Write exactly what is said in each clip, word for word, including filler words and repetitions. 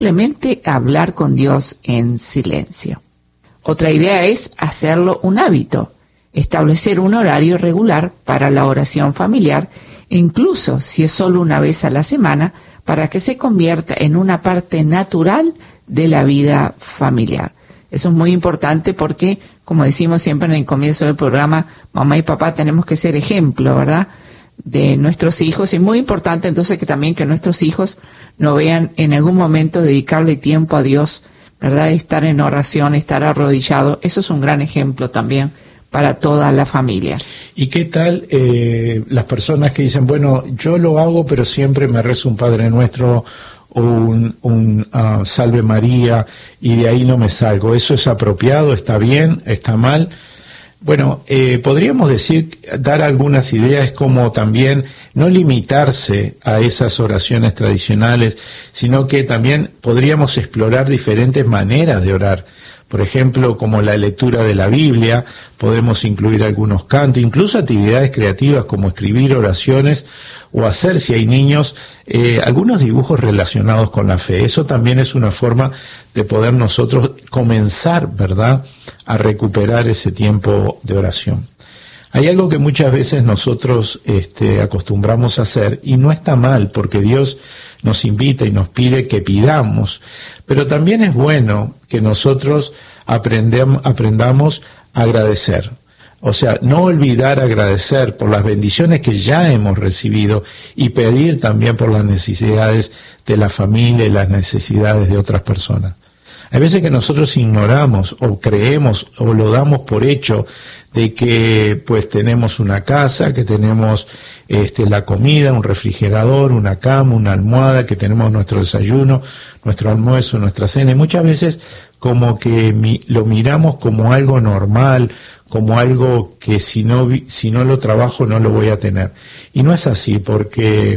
simplemente hablar con Dios en silencio. Otra idea es hacerlo un hábito, establecer un horario regular para la oración familiar, incluso si es solo una vez a la semana, para que se convierta en una parte natural de la vida familiar. Eso es muy importante porque, como decimos siempre en el comienzo del programa, mamá y papá tenemos que ser ejemplo, ¿verdad?, de nuestros hijos. Y muy importante entonces que también que nuestros hijos no vean en algún momento dedicarle tiempo a Dios, ¿verdad?, estar en oración, estar arrodillado. Eso es un gran ejemplo también para toda la familia. ¿Y qué tal eh, las personas que dicen, bueno, yo lo hago, pero siempre me rezo un Padre Nuestro o un, un uh, Salve María y de ahí no me salgo? ¿Eso es apropiado? ¿Está bien? ¿Está mal? Bueno, eh, podríamos decir, dar algunas ideas como también no limitarse a esas oraciones tradicionales, sino que también podríamos explorar diferentes maneras de orar. Por ejemplo, como la lectura de la Biblia, podemos incluir algunos cantos, incluso actividades creativas como escribir oraciones o hacer, si hay niños, eh, algunos dibujos relacionados con la fe. Eso también es una forma de poder nosotros comenzar, ¿verdad?, a recuperar ese tiempo de oración. Hay algo que muchas veces nosotros este, acostumbramos a hacer, y no está mal, porque Dios nos invita y nos pide que pidamos, pero también es bueno que nosotros aprendem, aprendamos a agradecer. O sea, no olvidar agradecer por las bendiciones que ya hemos recibido y pedir también por las necesidades de la familia y las necesidades de otras personas. Hay veces que nosotros ignoramos o creemos o lo damos por hecho de que pues tenemos una casa, que tenemos este, la comida, un refrigerador, una cama, una almohada, que tenemos nuestro desayuno, nuestro almuerzo, nuestra cena, y muchas veces como que mi, lo miramos como algo normal, como algo que si no, si no lo trabajo no lo voy a tener. Y no es así, porque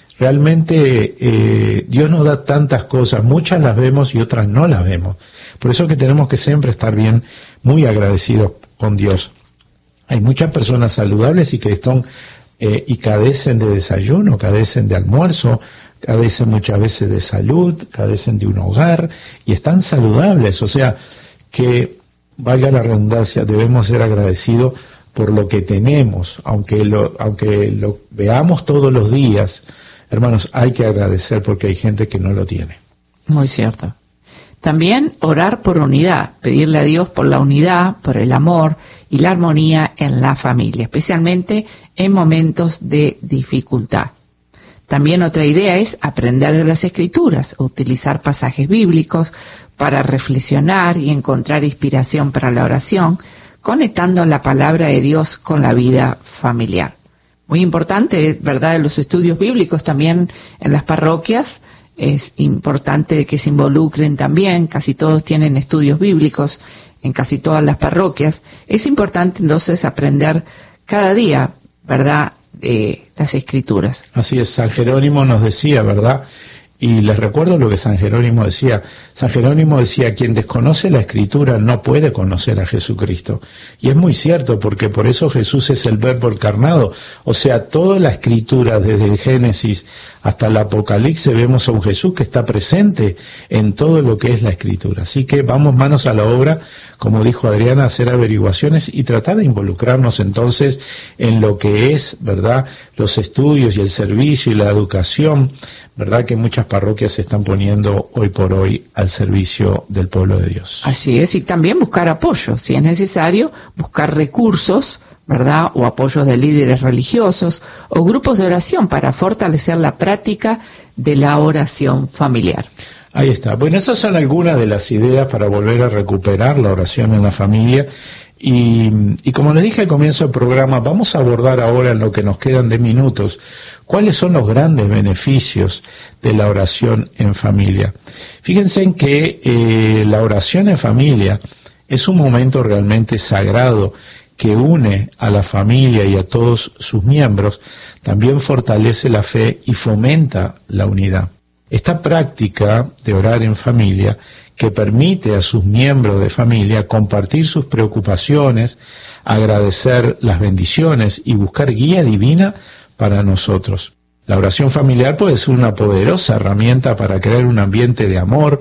realmente eh, Dios nos da tantas cosas, muchas las vemos y otras no las vemos. Por eso que tenemos que siempre estar bien, muy agradecidos con Dios. Hay muchas personas saludables y que están eh, y cadecen de desayuno, cadecen de almuerzo, cadecen muchas veces de salud, cadecen de un hogar y están saludables. O sea que, valga la redundancia, debemos ser agradecidos por lo que tenemos, aunque lo, aunque lo veamos todos los días. Hermanos, hay que agradecer porque hay gente que no lo tiene. Muy cierto. También orar por unidad, pedirle a Dios por la unidad, por el amor y la armonía en la familia, especialmente en momentos de dificultad. También otra idea es aprender de las Escrituras, utilizar pasajes bíblicos para reflexionar y encontrar inspiración para la oración, conectando la palabra de Dios con la vida familiar. Muy importante, ¿verdad?, en los estudios bíblicos también en las parroquias. Es importante que se involucren también, casi todos tienen estudios bíblicos en casi todas las parroquias. Es importante entonces aprender cada día, ¿verdad?, de las Escrituras. Así es, San Jerónimo nos decía, ¿verdad?, y les recuerdo lo que San Jerónimo decía. San Jerónimo decía, quien desconoce la Escritura no puede conocer a Jesucristo. Y es muy cierto, porque por eso Jesús es el Verbo encarnado. O sea, toda la Escritura, desde el Génesis hasta el Apocalipsis, vemos a un Jesús que está presente en todo lo que es la Escritura. Así que vamos manos a la obra, como dijo Adriana, a hacer averiguaciones y tratar de involucrarnos entonces en lo que es, ¿verdad?, los estudios y el servicio y la educación, ¿verdad?, que muchas parroquias se están poniendo hoy por hoy al servicio del pueblo de Dios. Así es, y también buscar apoyo, si es necesario, buscar recursos, ¿verdad?, o apoyos de líderes religiosos o grupos de oración para fortalecer la práctica de la oración familiar. Ahí está. Bueno, esas son algunas de las ideas para volver a recuperar la oración en la familia. Y, y como les dije al comienzo del programa, vamos a abordar ahora, en lo que nos quedan de minutos, cuáles son los grandes beneficios de la oración en familia. Fíjense en que eh, la oración en familia es un momento realmente sagrado que une a la familia y a todos sus miembros, también fortalece la fe y fomenta la unidad. Esta práctica de orar en familia, que permite a sus miembros de familia compartir sus preocupaciones, agradecer las bendiciones y buscar guía divina para nosotros. La oración familiar puede ser una poderosa herramienta para crear un ambiente de amor,